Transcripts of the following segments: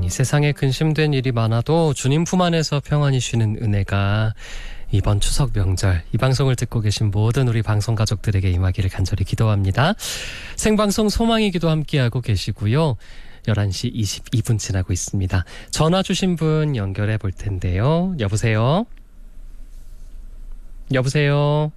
세상에 근심된 일이 많아도 주님 품 안에서 평안히 쉬는 은혜가 이번 추석 명절 이 방송을 듣고 계신 모든 우리 방송 가족들에게 임하기를 간절히 기도합니다. 생방송 소망의 기도 함께하고 계시고요. 11시 22분 지나고 있습니다. 전화 주신 분 연결해 볼 텐데요. 여보세요? 여보세요?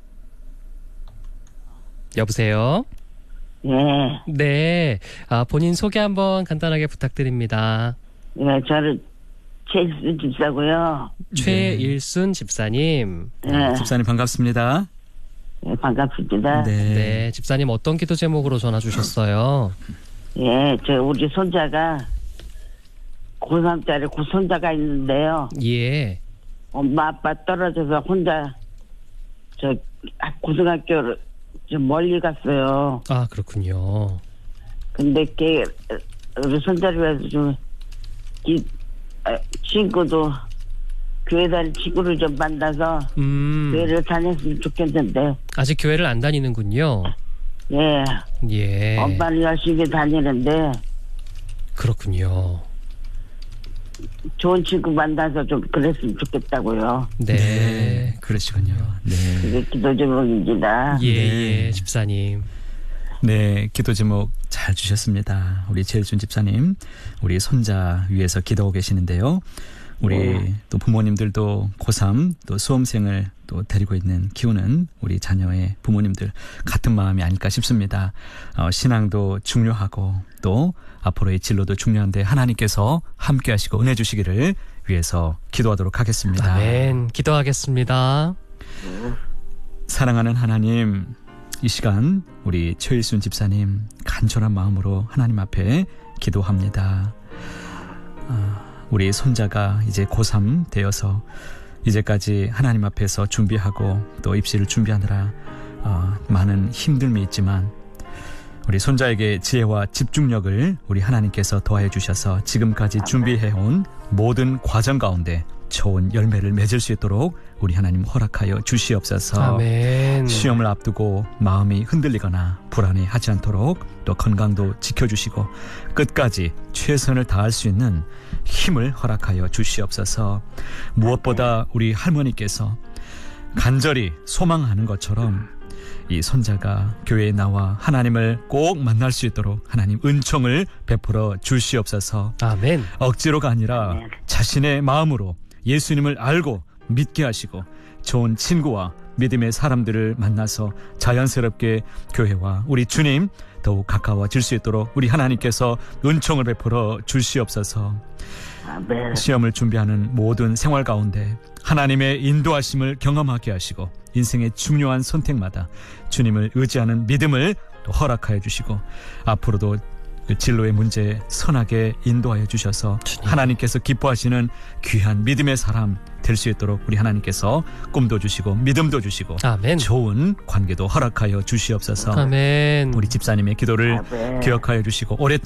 여보세요? 예. 네. 본인 소개 한번 간단하게 부탁드립니다. 예, 저는 최일순 집사고요. 최일순 집사님. 예. 집사님 반갑습니다. 예, 반갑습니다. 네. 집사님 어떤 기도 제목으로 전화 주셨어요? 예, 우리 손자가 고3짜리 고손자가 있는데요. 예. 엄마 아빠 떨어져서 혼자 고등학교를 좀 멀리 갔어요. 아, 그렇군요. 근데 우리 손자를 위해서 좀 친구도 교회 다니는 친구를 좀 만나서 교회를 다녔으면 좋겠는데. 아직 교회를 안 다니는군요. 예. 예. 엄마는 열심히 다니는데 그렇군요. 좋은 친구 만나서 좀 그랬으면 좋겠다고요. 네. 그러시군요. 네. 그게 기도 제목입니다. 예, 집사님. 네, 기도 제목 잘 주셨습니다. 우리 최일순 집사님, 우리 손자 위해서 기도하고 계시는데요. 우리 또 부모님들도 고3 또 수험생을 또 데리고 있는 키우는 우리 자녀의 부모님들 같은 마음이 아닐까 싶습니다. 신앙도 중요하고 또 앞으로의 진로도 중요한데 하나님께서 함께 하시고 은혜 주시기를 위해서 기도하도록 하겠습니다. 아멘. 기도하겠습니다. 사랑하는 하나님, 이 시간 우리 최일순 집사님 간절한 마음으로 하나님 앞에 기도합니다. 우리 손자가 이제 고3 되어서 이제까지 하나님 앞에서 준비하고 또 입시를 준비하느라 많은 힘듦이 있지만 우리 손자에게 지혜와 집중력을 우리 하나님께서 더해 주셔서 지금까지 준비해온 모든 과정 가운데 좋은 열매를 맺을 수 있도록 우리 하나님 허락하여 주시옵소서. 아멘. 시험을 앞두고 마음이 흔들리거나 불안해하지 않도록 또 건강도 지켜주시고 끝까지 최선을 다할 수 있는 힘을 허락하여 주시옵소서. 무엇보다 우리 할머니께서 간절히 소망하는 것처럼 이 손자가 교회에 나와 하나님을 꼭 만날 수 있도록 하나님 은총을 베풀어 주시옵소서. 아멘. 억지로가 아니라 자신의 마음으로 예수님을 알고 믿게 하시고 좋은 친구와 믿음의 사람들을 만나서 자연스럽게 교회와 우리 주님 더욱 가까워질 수 있도록 우리 하나님께서 은총을 베풀어 주시옵소서. 아멘. 시험을 준비하는 모든 생활 가운데 하나님의 인도하심을 경험하게 하시고 인생의 중요한 선택마다 주님을 의지하는 믿음을 또 허락하여 주시고 앞으로도 그 진로의 문제에 선하게 인도하여 주셔서 하나님께서 기뻐하시는 귀한 믿음의 사람 될 수 있도록 우리 하나님께서 꿈도 주시고 믿음도 주시고 아멘. 좋은 관계도 허락하여 주시옵소서. 아멘. 우리 집사님의 기도를 아멘. 기억하여 주시고 오랫동안